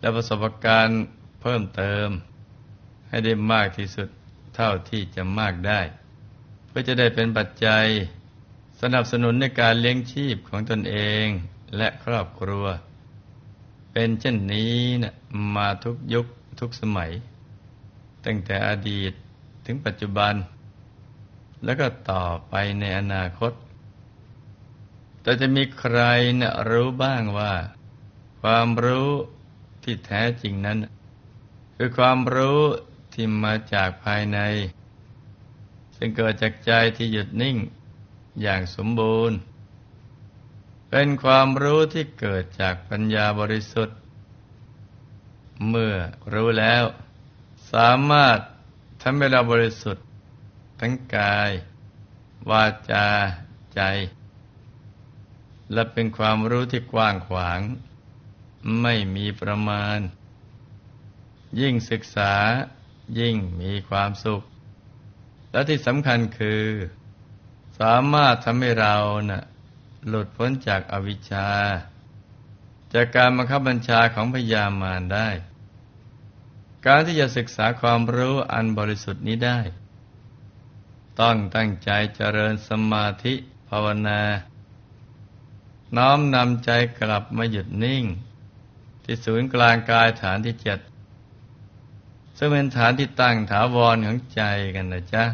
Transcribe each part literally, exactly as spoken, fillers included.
และประสบการณ์เพิ่มเติมให้ได้มากที่สุดเท่าที่จะมากได้เพื่อจะได้เป็นปัจจัยสนับสนุนในการเลี้ยงชีพของตนเองและครอบครัวเป็นเช่นนี้นะมาทุกยุคทุกสมัยตั้งแต่อดีตถึงปัจจุบันแล้วก็ต่อไปในอนาคตแต่จะมีใครนะรู้บ้างว่าความรู้ที่แท้จริงนั้นคือความรู้ที่มาจากภายในซึ่งเกิดจากใจที่หยุดนิ่งอย่างสมบูรณ์เป็นความรู้ที่เกิดจากปัญญาบริสุทธิ์เมื่อรู้แล้วสามารถทำให้เราบริสุทธิ์ทั้งกายวาจาใจและเป็นความรู้ที่กว้างขวางไม่มีประมาณยิ่งศึกษายิ่งมีความสุขและที่สำคัญคือสามารถทำให้เราน่ะหลุดพ้นจากอวิชชาจากการบังคับบัญชาของพยามารได้การที่จะศึกษาความรู้อันบริสุทธิ์นี้ได้ต้องตั้งใจเจริญสมาธิภาวนาน้อมนำใจกลับมาหยุดนิ่งที่ศูนย์กลางกายฐานที่เจ็ดซึ่งเป็นฐานที่ตั้งถาวรของใจกันนะจ๊ะ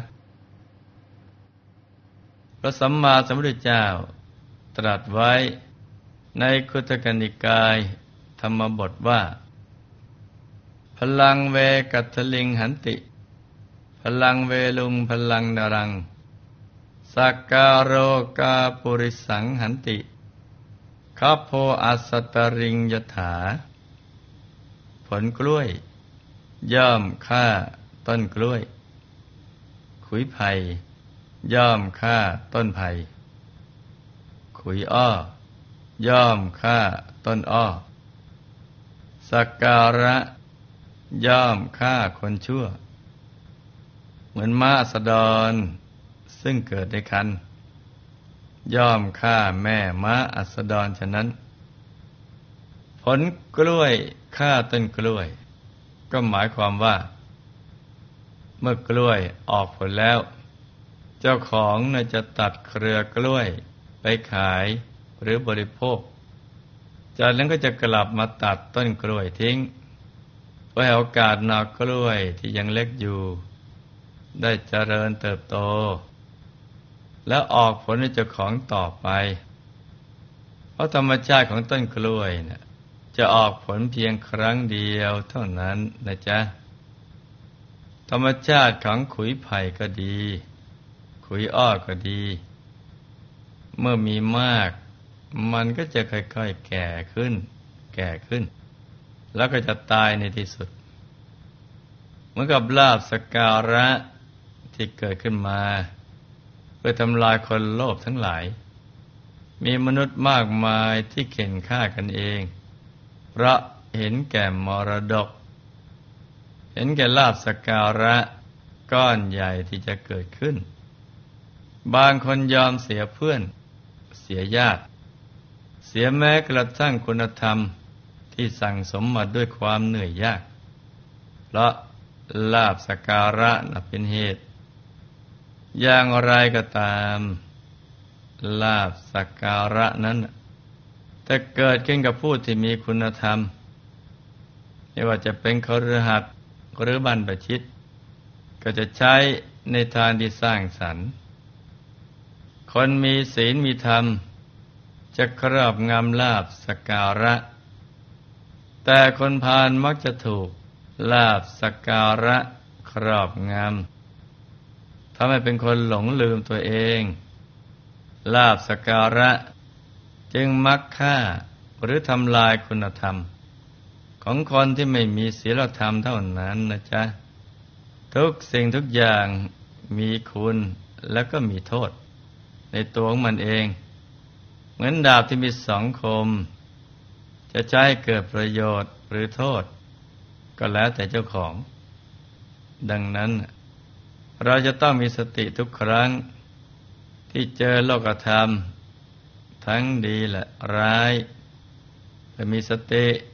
พระสัมมาสัมพุทธเจ้าตรัสไว้ในคุตกนิกายธรรมบทว่าพลังเวกัตถลิงหันติพลังเวลุงพลังนรังสักการโรกาปุริสังหันติคัพโพอัสสตริงยถาผลกล้วยย่อมฆ่าต้นกล้วยขุยไผ่ย่อมฆ่าต้นไผ่ขุยอ้อย่อมฆ่าต้นอ้อสักการะย่อมฆ่าคนชั่วเหมือนม้าอัสดรซึ่งเกิดในครรภ์ย่อมฆ่าแม่ม้าอัสดรฉะนั้นผลกล้วยฆ่าต้นกล้วยก็หมายความว่าเมื่อกล้วยออกผลแล้วเจ้าของน่าจะตัดเครือกล้วยไปขายหรือบริโภคจากนั้นก็จะกลับมาตัดต้นกล้วยทิ้งเพื่อให้โอกาสหน่อกล้วยที่ยังเล็กอยู่ได้เจริญเติบโตและออกผลให้เจ้าของต่อไปเพราะธรรมชาติของต้นกล้วยเนี่ยจะออกผลเพียงครั้งเดียวเท่านั้นนะจ๊ะธรรมชาติของขุยไผ่ก็ดีขุยอ้อก็ดีเมื่อมีมากมันก็จะค่อยๆแก่ขึ้นแก่ขึ้นแล้วก็จะตายในที่สุดเหมือนกับลาภสักการะที่เกิดขึ้นมาเพื่อทำลายคนโลภทั้งหลายมีมนุษย์มากมายที่เข็นฆ่ากันเองเพราะเห็นแก่มรดกเห็นแก่ลาภสักการะก้อนใหญ่ที่จะเกิดขึ้นบางคนยอมเสียเพื่อนเสียญาติเสียแม้กระทั่งคุณธรรมที่สั่งสมมาด้วยความเหนื่อยยากเพราะลาภสักการะน่ะเป็นเหตุอย่างไรก็ตามลาภสักการะนั้นถ้าเกิดขึ้นกับผู้ที่มีคุณธรรมไม่ว่าจะเป็นคฤหัสถ์หรือบรรพชิตก็จะใช้ในทางที่สร้างสรรค์คนมีศีลมีธรรมจะครอบงำลาภสักการะแต่คนพาลมักจะถูกลาภสักการะครอบงำทำให้เป็นคนหลงลืมตัวเองลาภสักการะจึงมักฆ่าหรือทำลายคุณธรรมของคนที่ไม่มีศีลธรรมเท่านั้นนะจ๊ะทุกสิ่งทุกอย่างมีคุณแล้วก็มีโทษในตัวของมันเองเหมือนดาบที่มีสองคมจะใช้เกิดประโยชน์หรือโทษก็แล้วแต่เจ้าของดังนั้นเราจะต้องมีสติทุกครั้งที่เจอโลกธรรมทั้งดีและร้ายจะมีสติ